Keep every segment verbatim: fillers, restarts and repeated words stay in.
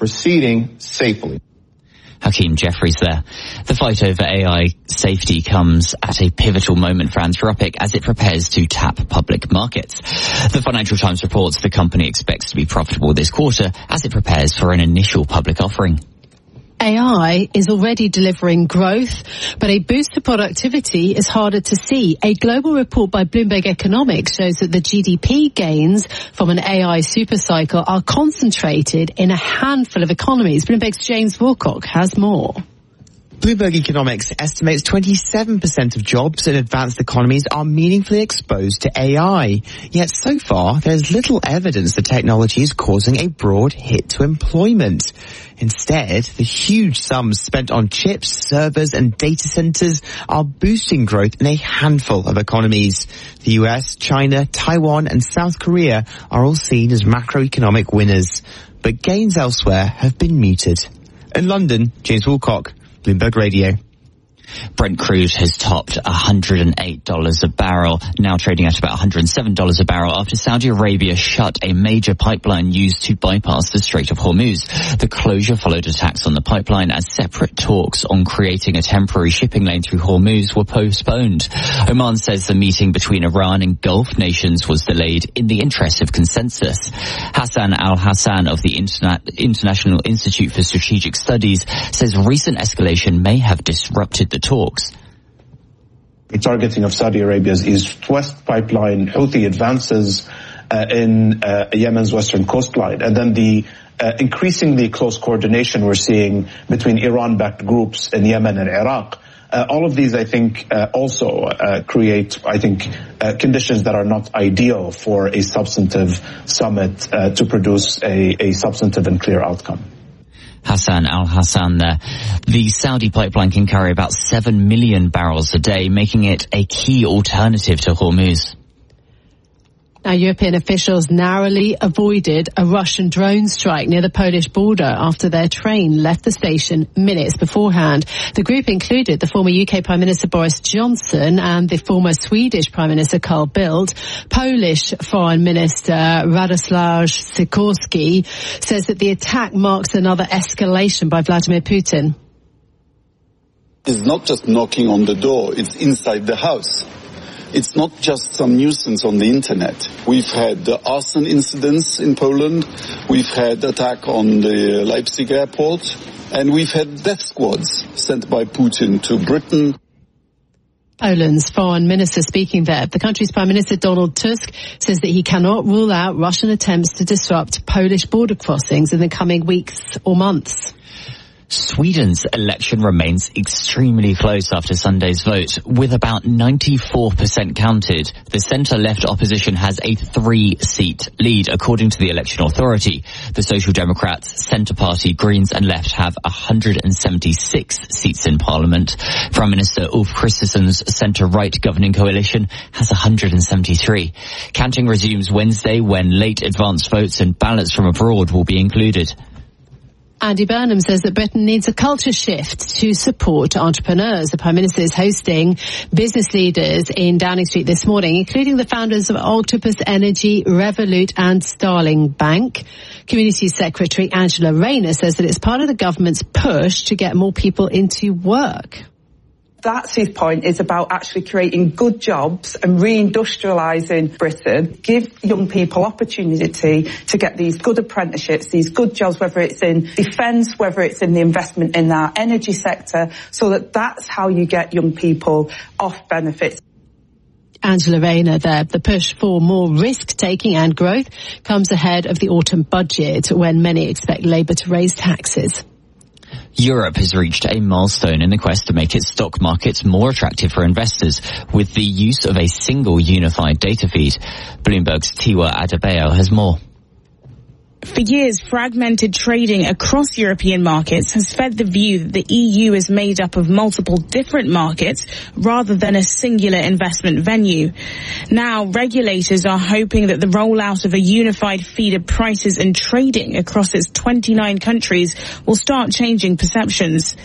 proceeding safely. Hakeem Jeffries there. The fight over A I safety comes at a pivotal moment for Anthropic as it prepares to tap public markets. The Financial Times reports the company expects to be profitable this quarter as it prepares for an initial public offering. A I is already delivering growth, but a boost to productivity is harder to see. A global report by Bloomberg Economics shows that the G D P gains from an A I supercycle are concentrated in a handful of economies. Bloomberg's James Wilcock has more. Bloomberg Economics estimates twenty-seven percent of jobs in advanced economies are meaningfully exposed to A I. Yet so far, there's little evidence the technology is causing a broad hit to employment. Instead, the huge sums spent on chips, servers and data centers are boosting growth in a handful of economies. The U S, China, Taiwan and South Korea are all seen as macroeconomic winners. But gains elsewhere have been muted. In London, James Wilcock, Bloomberg Radio. Brent crude has topped one hundred eight dollars a barrel, now trading at about one hundred seven dollars a barrel after Saudi Arabia shut a major pipeline used to bypass the Strait of Hormuz. The closure followed attacks on the pipeline as separate talks on creating a temporary shipping lane through Hormuz were postponed. Oman says the meeting between Iran and Gulf nations was delayed in the interest of consensus. Hassan Al-Hassan of the Interna- International Institute for Strategic Studies says recent escalation may have disrupted the talks. The targeting of Saudi Arabia's East-West pipeline, Houthi advances uh, in uh, Yemen's western coastline, and then the uh, increasingly close coordination we're seeing between Iran-backed groups in Yemen and Iraq. Uh, all of these, I think, uh, also uh, create, I think, uh, conditions that are not ideal for a substantive summit uh, to produce a, a substantive and clear outcome. Hassan Al-Hassan there. The Saudi pipeline can carry about seven million barrels a day, making it a key alternative to Hormuz. Now, European officials narrowly avoided a Russian drone strike near the Polish border after their train left the station minutes beforehand. The group included the former U K Prime Minister Boris Johnson and the former Swedish Prime Minister Carl Bildt. Polish Foreign Minister Radoslaw Sikorski says that the attack marks another escalation by Vladimir Putin. It's not just knocking on the door, it's inside the house. It's not just some nuisance on the internet. We've had the arson incidents in Poland, we've had attack on the Leipzig airport, and we've had death squads sent by Putin to Britain. Poland's foreign minister speaking there. The country's Prime Minister Donald Tusk says that he cannot rule out Russian attempts to disrupt Polish border crossings in the coming weeks or months. Sweden's election remains extremely close after Sunday's vote. With about ninety-four percent counted, the centre-left opposition has a three-seat lead, according to the election authority. The Social Democrats, Centre Party, Greens and Left have one hundred seventy-six seats in Parliament. Prime Minister Ulf Kristersson's centre-right governing coalition has one hundred seventy-three. Counting resumes Wednesday when late advance votes and ballots from abroad will be included. Andy Burnham says that Britain needs a culture shift to support entrepreneurs. The Prime Minister is hosting business leaders in Downing Street this morning, including the founders of Octopus Energy, Revolut and Starling Bank. Community Secretary Angela Rayner says that it's part of the government's push to get more people into work. That's his point, is about actually creating good jobs and reindustrialising Britain. Give young people opportunity to get these good apprenticeships, these good jobs, whether it's in defence, whether it's in the investment in our energy sector, so that that's how you get young people off benefits. Angela Rayner there. The push for more risk-taking and growth comes ahead of the autumn budget, when many expect Labour to raise taxes. Europe has reached a milestone in the quest to make its stock markets more attractive for investors with the use of a single unified data feed. Bloomberg's Tiwa Adebayo has more. For years, fragmented trading across European markets has fed the view that the E U is made up of multiple different markets rather than a singular investment venue. Now, regulators are hoping that the rollout of a unified feed of prices and trading across its twenty-nine countries will start changing perceptions.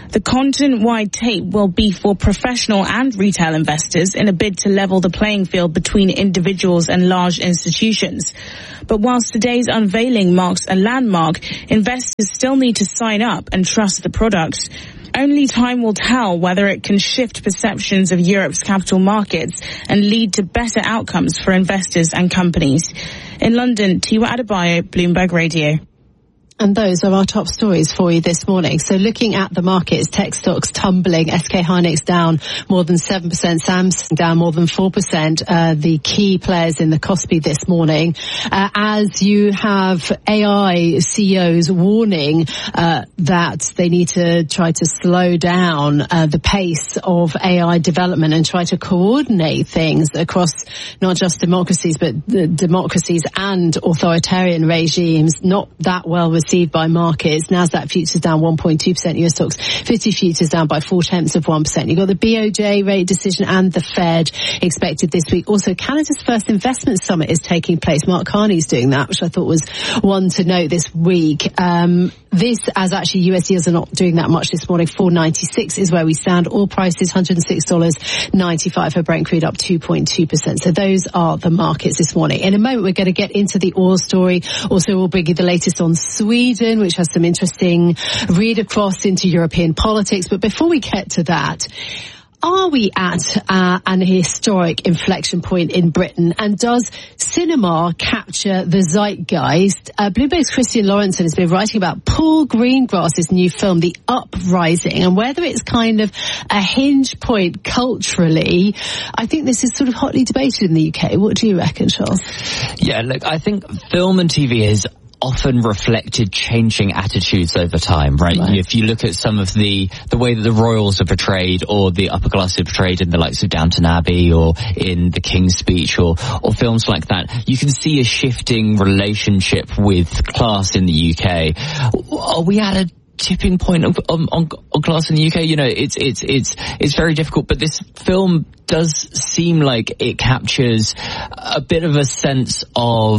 The continent-wide tape will be for professional and retail investors in a bid to level the playing field between individuals and large institutions. But whilst today's unveiling marks a landmark, investors still need to sign up and trust the product. Only time will tell whether it can shift perceptions of Europe's capital markets and lead to better outcomes for investors and companies. In London, Tiwa Adebayo, Bloomberg Radio. And those are our top stories for you this morning. So looking at the markets, tech stocks tumbling, S K Hynix down more than seven percent, Samsung down more than four percent, uh, the key players in the Kospi this morning. Uh, as you have A I C E Os warning uh, that they need to try to slow down uh, the pace of A I development and try to coordinate things across not just democracies, but the democracies and authoritarian regimes, not that well received by markets. Nasdaq futures down one point two percent, U S stocks fifty futures down by four tenths of one percent. You've got the B O J rate decision and the Fed expected this week. Also, Canada's first investment summit is taking place. Mark Carney's doing that, which I thought was one to note this week. Um, this, as actually U S yields are not doing that much this morning, four ninety-six is where we stand. Oil prices one hundred six dollars ninety-five for Brent crude, up two point two percent. So those are the markets this morning. In a moment, we're going to get into the oil story. Also, we'll bring you the latest on Sweden, which has some interesting read across into European politics. But before we get to that, are we at uh, an historic inflection point in Britain? And does cinema capture the zeitgeist? Uh, Bloomberg's Christian Lawrenson has been writing about Paul Greengrass's new film, The Uprising, and whether it's kind of a hinge point culturally. I think this is sort of hotly debated in the U K. What do you reckon, Charles? Yeah, look, I think film and T V is often reflected changing attitudes over time, right? right? If you look at some of the the way that the royals are portrayed, or the upper class are portrayed in the likes of Downton Abbey or in The King's Speech, or or films like that, you can see a shifting relationship with class in the U K. Are we at a tipping point on, on, on class in the U K? You know, it's it's it's it's very difficult, but this film does seem like it captures a bit of a sense of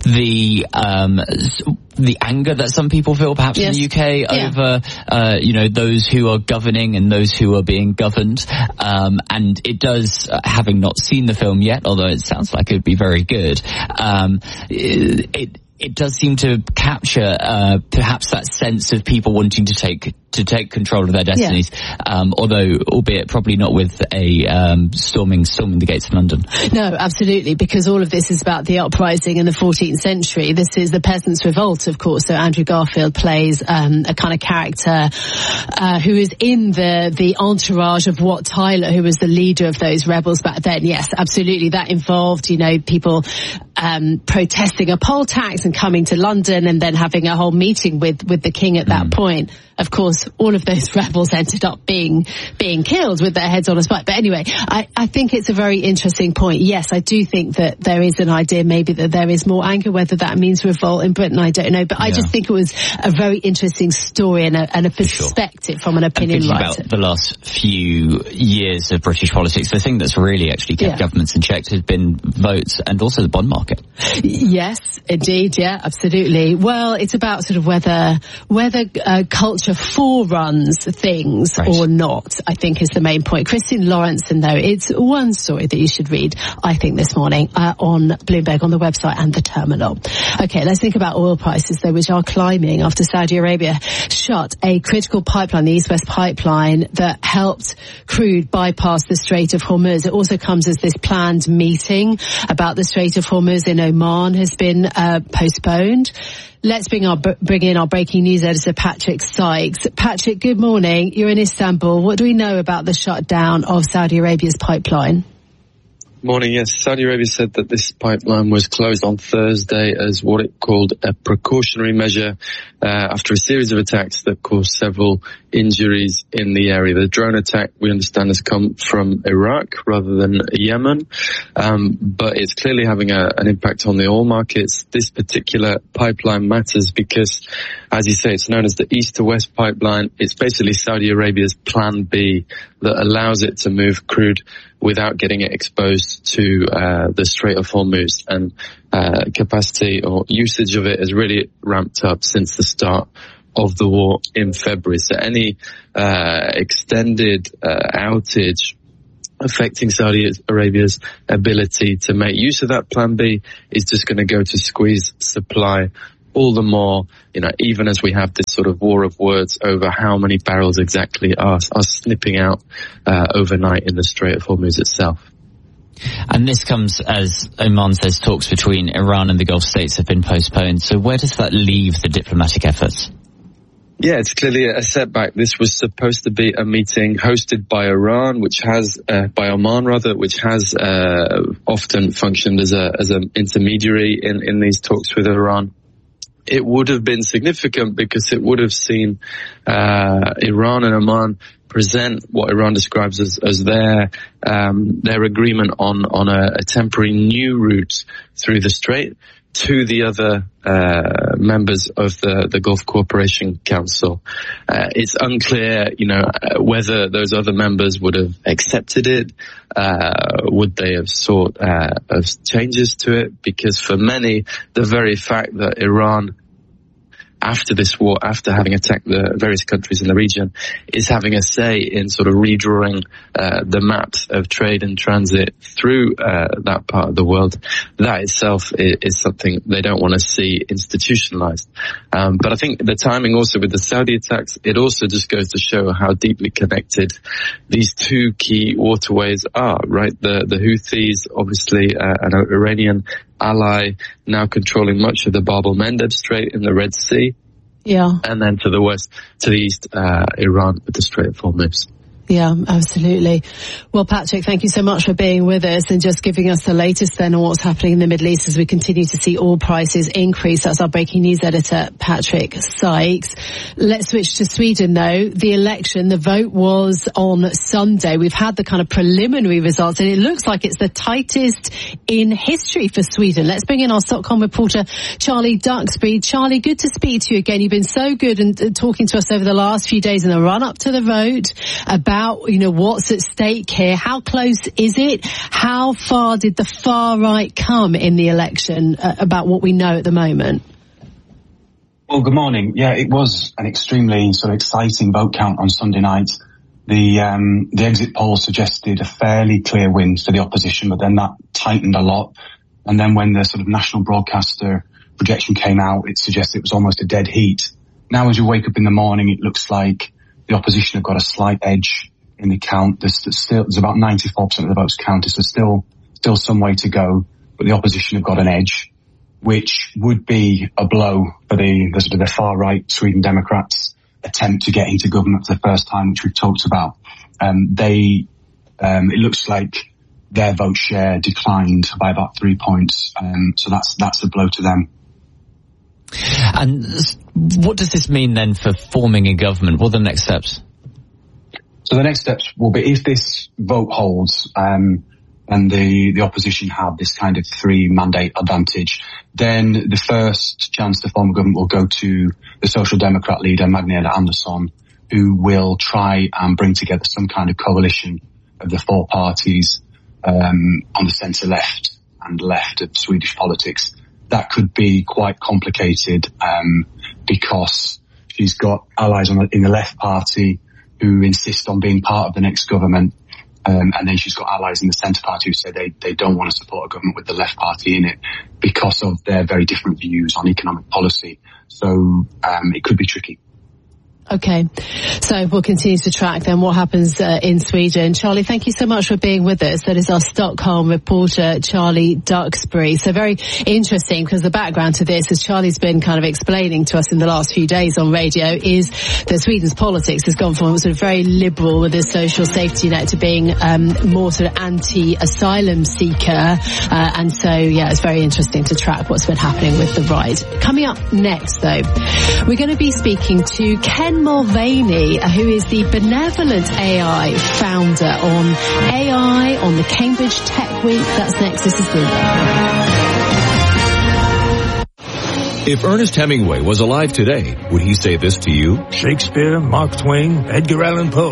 the um the anger that some people feel perhaps yes. in the U K yeah. over uh you know those who are governing and those who are being governed, um and it does, uh, having not seen the film yet, although it sounds like it would be very good, um it, it it does seem to capture uh perhaps that sense of people wanting to take to take control of their destinies, yeah. um, although albeit probably not with a um, storming storming the gates of London. No, absolutely, because all of this is about the uprising in the fourteenth century. This is the Peasants' Revolt, of course. So Andrew Garfield plays um, a kind of character uh, who is in the the entourage of Wat Tyler, who was the leader of those rebels back then. Yes, absolutely. That involved, you know, people um, protesting a poll tax and coming to London and then having a whole meeting with, with the king at that mm. point. Of course, all of those rebels ended up being being killed with their heads on a spike. But anyway, I, I think it's a very interesting point. Yes, I do think that there is an idea maybe that there is more anger. Whether that means revolt in Britain, I don't know. But yeah. I just think it was a very interesting story and a, and a perspective sure. from an opinion and writer. About the last few years of British politics, the thing that's really actually kept yeah. governments in check has been votes and also the bond market. Yes, indeed. Yeah, absolutely. Well, it's about sort of whether whether uh, culture foreruns things right. or not, I think is the main point. Christian Lawrenson, though, it's one story that you should read, I think, this morning uh, on Bloomberg, on the website and the terminal. Okay, let's think about oil prices, though, which are climbing after Saudi Arabia shut a critical pipeline, the East-West pipeline, that helped crude bypass the Strait of Hormuz. It also comes as this planned meeting about the Strait of Hormuz in Oman has been uh, postponed. Let's bring our bring in our breaking news editor, Patrick Sykes. Patrick, good morning. You're in Istanbul. What do we know about the shutdown of Saudi Arabia's pipeline? Morning, yes. Saudi Arabia said that this pipeline was closed on Thursday as what it called a precautionary measure uh, after a series of attacks that caused several injuries in the area. The drone attack, we understand, has come from Iraq rather than Yemen, um, but it's clearly having a, an impact on the oil markets. This particular pipeline matters because, as you say, it's known as the East to West pipeline. It's basically Saudi Arabia's plan B that allows it to move crude without getting it exposed to uh, the Strait of Hormuz. And uh, capacity or usage of it has really ramped up since the start of the war in February. So any uh, extended uh, outage affecting Saudi Arabia's ability to make use of that plan B is just going to go to squeeze supply all the more, you know, even as we have this sort of war of words over how many barrels exactly are, are snipping out uh, overnight in the Strait of Hormuz itself. And this comes as Oman says talks between Iran and the Gulf states have been postponed. So where does that leave the diplomatic efforts? Yeah, it's clearly a setback. This was supposed to be a meeting hosted by Iran, which has, uh, by Oman rather, which has, uh, often functioned as a, as an intermediary in, in these talks with Iran. It would have been significant because it would have seen, uh, Iran and Oman present what Iran describes as, as their, um, their agreement on, on a, a temporary new route through the Strait to the other uh members of the the Gulf Cooperation Council. Uh, it's unclear, you know, whether those other members would have accepted it. Uh, would they have sought uh, of changes to it? Because for many, the very fact that Iran, after this war, after having attacked the various countries in the region, is having a say in sort of redrawing uh, the maps of trade and transit through uh, that part of the world, that itself is, is something they don't want to see institutionalized. Um, but I think the timing also with the Saudi attacks, it also just goes to show how deeply connected these two key waterways are, right? The, the Houthis, obviously, uh, an Iranian ally, now controlling much of the Bab el-Mandeb Strait in the Red Sea. Yeah. And then to the west, to the east, uh, Iran with the Strait of Hormuz. Yeah, absolutely. Well, Patrick, thank you so much for being with us and just giving us the latest then on what's happening in the Middle East as we continue to see oil prices increase. That's our breaking news editor, Patrick Sykes. Let's switch to Sweden, though. The election, the vote was on Sunday. We've had the kind of preliminary results, and it looks like it's the tightest in history for Sweden. Let's bring in our Stockholm reporter, Charlie Duxbury. Charlie, good to speak to you again. You've been so good and uh, talking to us over the last few days in the run-up to the vote about About, you know, what's at stake here. How close is it? How far did the far right come in the election uh, about what we know at the moment? Well, good morning. Yeah, it was an extremely sort of exciting vote count on Sunday night. The um, the exit polls suggested a fairly clear win for the opposition, but then that tightened a lot. And then when the sort of national broadcaster projection came out, it suggested it was almost a dead heat. Now, as you wake up in the morning, it looks like the opposition have got a slight edge in the count. There's still, there's about ninety-four percent of the votes counted, so still, still some way to go. But the opposition have got an edge, which would be a blow for the, the sort of the far right Sweden Democrats' attempt to get into government for the first time, which we've talked about. Um, they, um, it looks like their vote share declined by about three points. Um, so that's, that's a blow to them. And what does this mean then for forming a government? What are the next steps? So the next steps will be, if this vote holds, um, and the, the opposition have this kind of three mandate advantage, then the first chance to form a government will go to the Social Democrat leader, Magdalena Andersson, who will try and bring together some kind of coalition of the four parties, um, on the centre left and left of Swedish politics. That could be quite complicated, um, because she's got allies on the, in the left party who insist on being part of the next government. Um, and then she's got allies in the centre party who say they, they don't want to support a government with the left party in it because of their very different views on economic policy. So, um, it could be tricky. Okay, so we'll continue to track then what happens uh, in Sweden. Charlie, thank you so much for being with us. That is our Stockholm reporter, Charlie Duxbury. So very interesting, because the background to this, as Charlie's been kind of explaining to us in the last few days on radio, is that Sweden's politics has gone from sort of very liberal with this social safety net to being um, more sort of anti-asylum seeker. Uh, and so, yeah, it's very interesting to track what's been happening with the right. Coming up next, though, we're going to be speaking to Ken Mulvaney, who is the benevolent A I founder, on A I on the Cambridge Tech Week. That's next. This is Bloomberg. If Ernest Hemingway was alive today, would he say this to you? Shakespeare, Mark Twain, Edgar Allan Poe.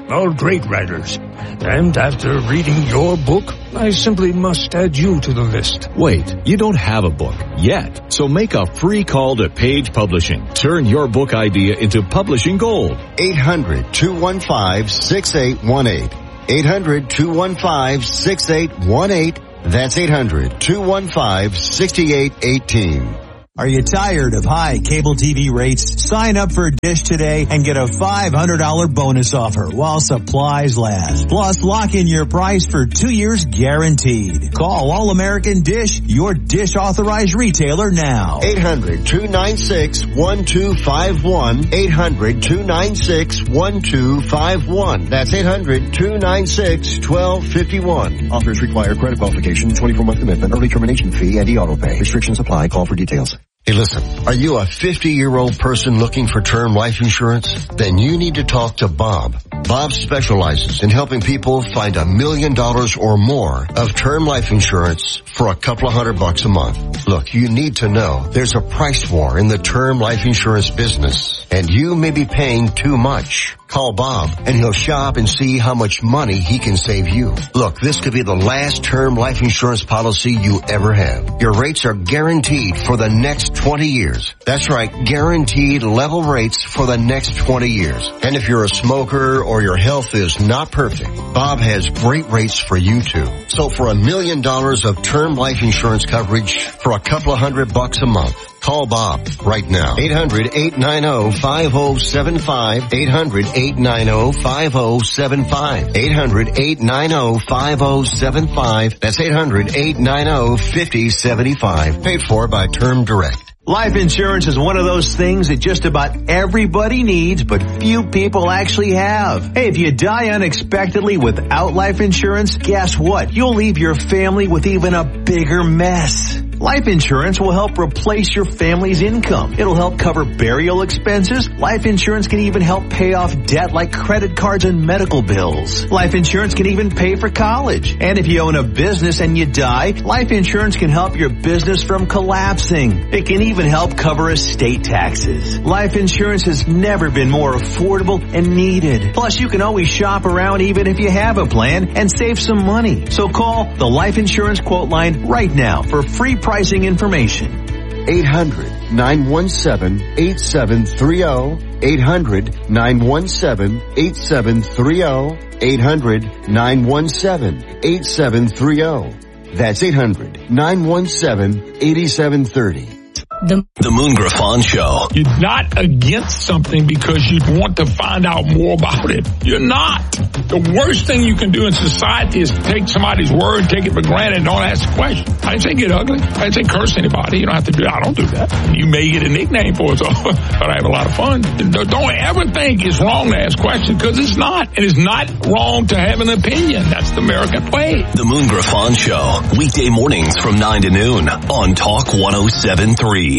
all great writers. And after reading your book, I simply must add you to the list. Wait, you don't have a book yet, so make a free call to Page Publishing. Turn your book idea into publishing gold. eight hundred, two one five, six eight one eight. eight hundred, two one five, six eight one eight. That's eight hundred, two one five, six eight one eight. Are you tired of high cable T V rates? Sign up for Dish today and get a five hundred dollars bonus offer while supplies last. Plus, lock in your price for two years guaranteed. Call All American Dish, your Dish authorized retailer now. eight hundred, two nine six, one two five one. eight hundred, two nine six, one two five one. That's eight hundred, two nine six, one two five one. Offers require credit qualification, twenty-four month commitment, early termination fee, and e-auto pay. Restrictions apply. Call for details. Hey, listen, are you a fifty-year-old person looking for term life insurance? Then you need to talk to Bob. Bob specializes in helping people find a million dollars or more of term life insurance for a couple of hundred bucks a month. Look, you need to know there's a price war in the term life insurance business, and you may be paying too much. Call Bob, and he'll shop and see how much money he can save you. Look, this could be the last term life insurance policy you ever have. Your rates are guaranteed for the next twenty years. That's right, guaranteed level rates for the next twenty years. And if you're a smoker or your health is not perfect, Bob has great rates for you too. So for a million dollars of term life insurance coverage for a couple of hundred bucks a month, call Bob right now. eight hundred, eight nine zero, five zero seven five. eight hundred, eight nine zero, five zero seven five. eight hundred, eight nine zero, five zero seven five. That's eight hundred, eight nine zero, five zero seven five. Paid for by Term Direct. Life insurance is one of those things that just about everybody needs, but few people actually have. Hey, if you die unexpectedly without life insurance, guess what? You'll leave your family with even a bigger mess. Life insurance will help replace your family's income. It'll help cover burial expenses. Life insurance can even help pay off debt like credit cards and medical bills. Life insurance can even pay for college. And if you own a business and you die, life insurance can help your business from collapsing. It can even help cover estate taxes. Life insurance has never been more affordable and needed. Plus, you can always shop around even if you have a plan and save some money. So call the Life Insurance Quote Line right now for free pricing information. eight hundred, nine one seven, eight seven three zero. eight hundred, nine one seven, eight seven three zero. eight hundred, nine one seven, eight seven three zero. That's eight hundred, nine one seven, eight seven three zero. The, the Moon Griffon Show. You're not against something because you want to find out more about it. You're not. The worst thing you can do in society is take somebody's word, take it for granted, and don't ask a question. I didn't say get ugly. I didn't say curse anybody. You don't have to do that. I don't do that. You may get a nickname for it, so, but I have a lot of fun. Don't ever think it's wrong to ask questions, because it's not. And it's not wrong to have an opinion. That's the American way. The Moon Griffon Show. Weekday mornings from nine to noon on Talk one oh seven point three.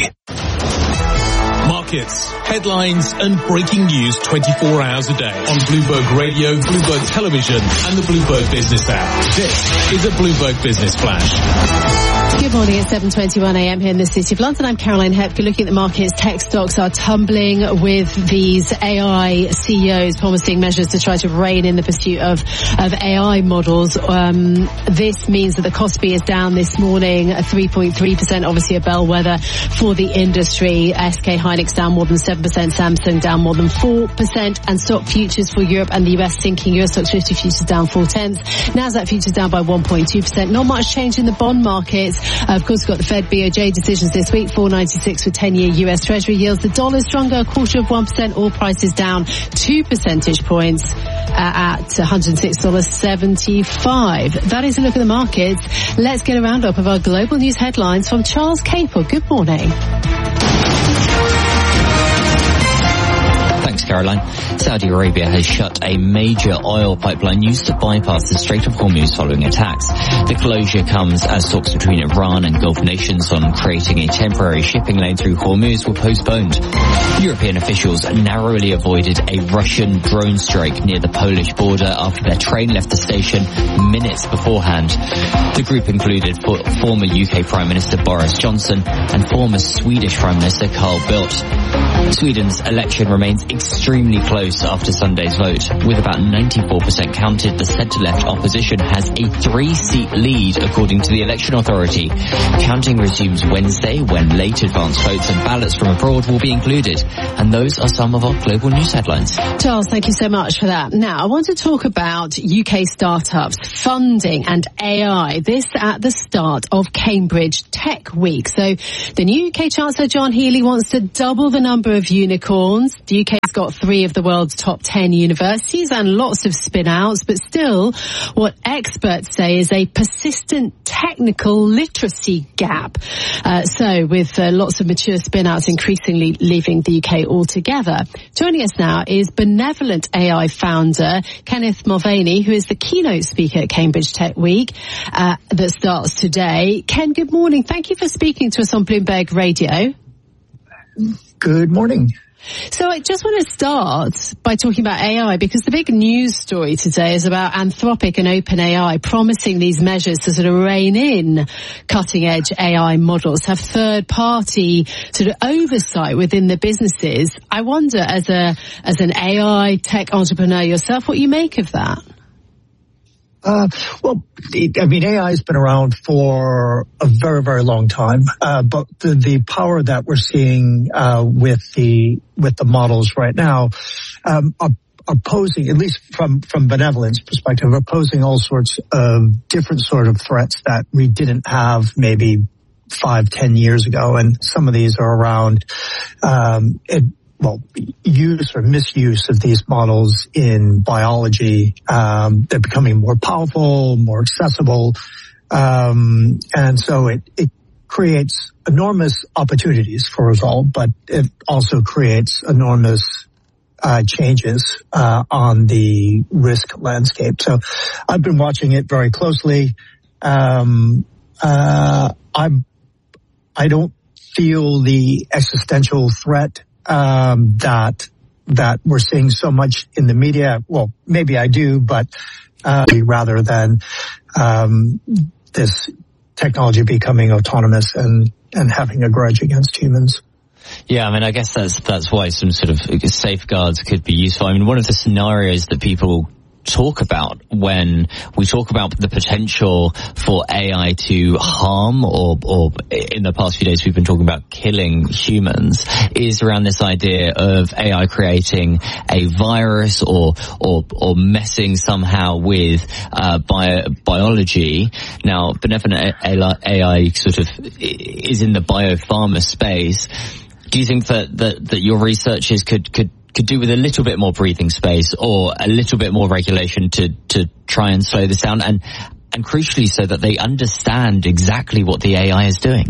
Markets, headlines and breaking news twenty-four hours a day on Bloomberg Radio, Bloomberg Television and the Bloomberg Business app. This is a Bloomberg Business Flash. Good morning, it's seven twenty-one a m here in the City of London. I'm Caroline Hepker. Looking at the markets, tech stocks are tumbling with these A I C E Os promising measures to try to rein in the pursuit of, of A I models. Um, this means that the Kospi is down this morning at three point three percent, obviously a bellwether for the industry. S K Hynix down more than seven percent, Samsung down more than four percent, and stock futures for Europe and the U S sinking. U S Stocks fifty futures down four tenths. Nasdaq futures down by one point two percent. Not much change in the bond markets. Uh, of course, we've got the Fed B O J decisions this week, four ninety-six for ten-year U S Treasury yields. The dollar stronger, a quarter of one percent. Oil prices down two percentage points uh, at one hundred six dollars seventy-five. That is a look at the markets. Let's get a roundup of our global news headlines from Charles Capel. Good morning. Thanks, Caroline. Saudi Arabia has shut a major oil pipeline used to bypass the Strait of Hormuz following attacks. The closure comes as talks between Iran and Gulf nations on creating a temporary shipping lane through Hormuz were postponed. European officials narrowly avoided a Russian drone strike near the Polish border after their train left the station minutes beforehand. The group included former U K Prime Minister Boris Johnson and former Swedish Prime Minister Carl Bildt. Sweden's election remains extremely close after Sunday's vote. With about ninety-four percent counted, the centre-left opposition has a three-seat lead, according to the election authority. Counting resumes Wednesday, when late advance votes and ballots from abroad will be included. And those are some of our global news headlines. Charles, thank you so much for that. Now, I want to talk about U K startups, funding and A I. This at the start of Cambridge Tech Week. So the new U K Chancellor John Healey wants to double the number of unicorns. The U K's got three of the world's top ten universities and lots of spin-outs, but still what experts say is a persistent technical literacy gap. Uh, so with uh, lots of mature spin-outs increasingly leaving the U K altogether. Joining us now is Benevolent A I founder Kenneth Mulvaney, who is the keynote speaker at Cambridge Tech Week uh, that starts today. Ken, good morning. Thank you for speaking to us on Bloomberg Radio. Good morning. So I just want to start by talking about A I, because the big news story today is about Anthropic and OpenAI promising these measures to sort of rein in cutting-edge A I models, have third-party sort of oversight within the businesses. I wonder, as a as an A I tech entrepreneur yourself, what you make of that. Uh, well, I mean, A I has been around for a very, very long time, uh, but the, the power that we're seeing, uh, with the, with the models right now, um, are, are posing, at least from, from Benevolent's perspective, are posing all sorts of different sort of threats that we didn't have maybe five, ten years ago. And some of these are around, um, it, well, use or misuse of these models in biology. Um, they're becoming more powerful, more accessible. Um, and so it, it creates enormous opportunities for us all, but it also creates enormous uh, changes uh, on the risk landscape. So I've been watching it very closely. Um, uh, I'm, I don't feel the existential threat Um, that, that we're seeing so much in the media. Well, maybe I do, but, uh, rather than, um, this technology becoming autonomous and, and having a grudge against humans. Yeah, I mean, I guess that's, that's why some sort of safeguards could be useful. I mean, one of the scenarios that people talk about when we talk about the potential for A I to harm, or, or in the past few days we've been talking about killing humans, is around this idea of A I creating a virus or or, or messing somehow with uh, bio, biology. Now, Benevolent A I sort of is in the biopharma space. Do you think that that, that your researchers could could could do with a little bit more breathing space or a little bit more regulation to, to try and slow this down, and, and crucially so that they understand exactly what the A I is doing?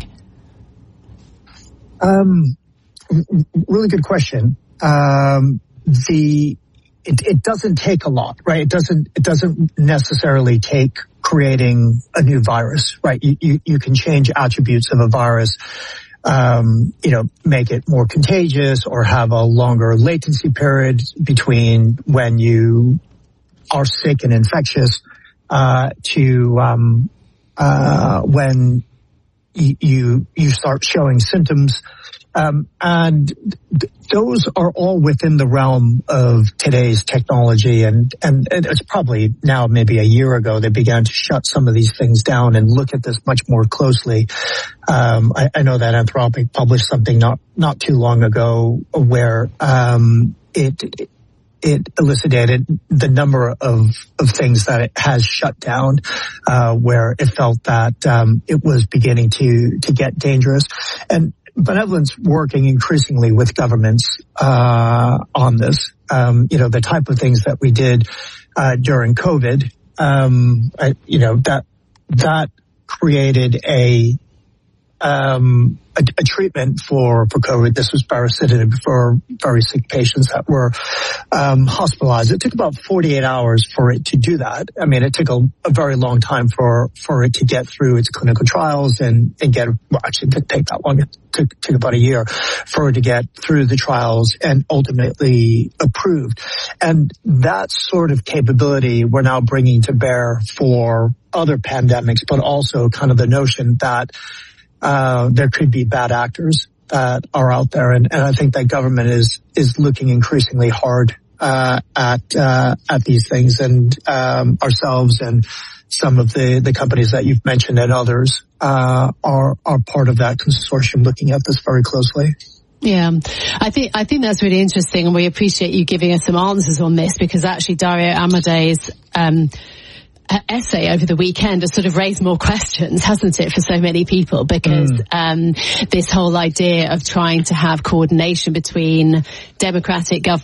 Um, really good question. Um, the, it, it doesn't take a lot, right? It doesn't, it doesn't necessarily take creating a new virus, right? You, you, you can change attributes of a virus. Um, you know, make it more contagious or have a longer latency period between when you are sick and infectious, uh, to, um, uh, when y- you, you start showing symptoms. Um, and th- those are all within the realm of today's technology. And, and, and it's probably now maybe a year ago they began to shut some of these things down and look at this much more closely. Um, I, I know that Anthropic published something not, not too long ago where, um, it, it it elucidated the number of, of things that it has shut down, uh, where it felt that, um, it was beginning to, to get dangerous. And Benevolent's working increasingly with governments, uh, on this. Um, you know, the type of things that we did, uh, during COVID, um, I, you know, that, that created a, um, a, a treatment for, for COVID. This was baricitinib for very sick patients that were, um, hospitalized. It took about forty-eight hours for it to do that. I mean, it took a, a very long time for, for it to get through its clinical trials and, and get, well, actually it didn't take that long. It took, took about a year for it to get through the trials and ultimately approved. And that sort of capability we're now bringing to bear for other pandemics, but also kind of the notion that Uh, there could be bad actors that are out there. And, and I think that government is, is looking increasingly hard, uh, at, uh, at these things, and, um, ourselves and some of the, the companies that you've mentioned and others, uh, are, are part of that consortium looking at this very closely. Yeah, I think I think that's really interesting, and we appreciate you giving us some answers on this, because actually Dario Amadei's um, essay over the weekend has sort of raised more questions, hasn't it, for so many people, because mm. um, this whole idea of trying to have coordination between democratic government